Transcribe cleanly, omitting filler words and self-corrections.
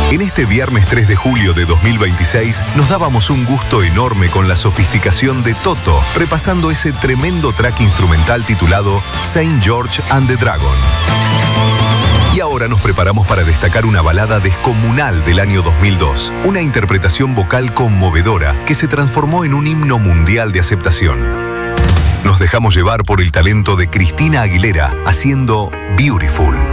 En este viernes 3 de julio de 2026 nos dábamos un gusto enorme con la sofisticación de Toto, repasando ese tremendo track instrumental titulado Saint George and the Dragon. Y ahora nos preparamos para destacar una balada descomunal del año 2002, una interpretación vocal conmovedora que se transformó en un himno mundial de aceptación. Nos dejamos llevar por el talento de Cristina Aguilera haciendo Beautiful.